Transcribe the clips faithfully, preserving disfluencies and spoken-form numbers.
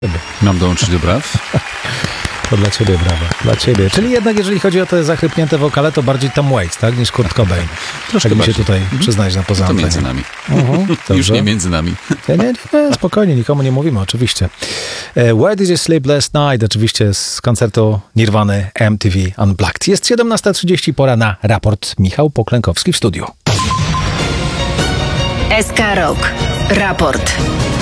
Mam dołączyć do braw? To dla ciebie, brawa. Dla ciebie. Czyli jednak, jeżeli chodzi o te zachrypnięte wokale, to bardziej Tom Waits, tak? Niż Kurt Cobain. Troszkę tak mi się bardziej. tutaj przyznać na poza To antenie. między nami. Uh-huh, Już nie między nami. Nie, nie, nie, spokojnie, nikomu nie mówimy, oczywiście. E, Where Did You Sleep Last Night? Oczywiście z koncertu Nirwany M T V Unplugged. Jest siedemnasta trzydzieści, pora na raport. Michał Poklękowski w studiu. S K Rock. Raport.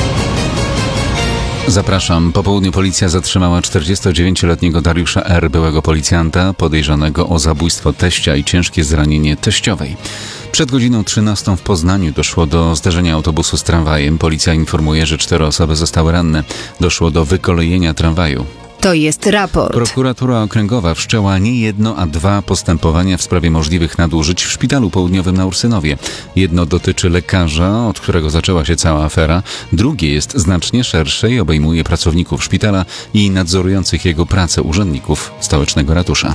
Zapraszam. Po południu policja zatrzymała czterdziestodziewięcioletniego Dariusza R., byłego policjanta, podejrzanego o zabójstwo teścia i ciężkie zranienie teściowej. Przed godziną trzynastą w Poznaniu doszło do zderzenia autobusu z tramwajem. Policja informuje, że cztery osoby zostały ranne. Doszło do wykolejenia tramwaju. To jest raport. Prokuratura Okręgowa wszczęła nie jedno, a dwa postępowania w sprawie możliwych nadużyć w Szpitalu Południowym na Ursynowie. Jedno dotyczy lekarza, od którego zaczęła się cała afera. Drugie jest znacznie szersze i obejmuje pracowników szpitala i nadzorujących jego pracę urzędników stołecznego ratusza.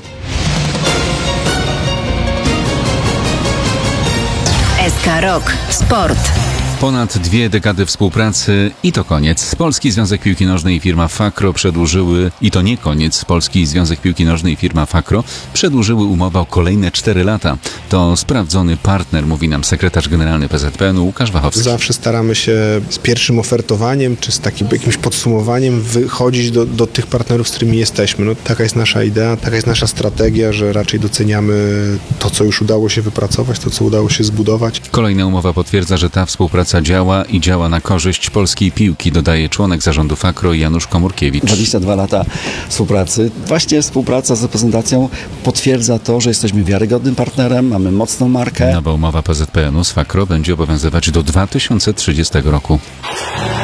S K Rock. Sport. Ponad dwie dekady współpracy i to koniec. Polski Związek Piłki Nożnej i firma Fakro przedłużyły, i to nie koniec, Polski Związek Piłki Nożnej i firma Fakro przedłużyły umowę o kolejne cztery lata. To sprawdzony partner, mówi nam sekretarz generalny P Z P N u Łukasz Wachowski. Zawsze staramy się z pierwszym ofertowaniem, czy z takim jakimś podsumowaniem wychodzić do, do tych partnerów, z którymi jesteśmy. No, taka jest nasza idea, taka jest nasza strategia, że raczej doceniamy to, co już udało się wypracować, to, co udało się zbudować. Kolejna umowa potwierdza, że ta współpraca działa i działa na korzyść polskiej piłki, dodaje członek zarządu Fakro Janusz Komórkiewicz. dwadzieścia dwa lata współpracy. Właśnie współpraca z reprezentacją potwierdza to, że jesteśmy wiarygodnym partnerem, mamy mocną markę. Nowa umowa P Z P N u z Fakro będzie obowiązywać do dwa tysiące trzydziestego roku.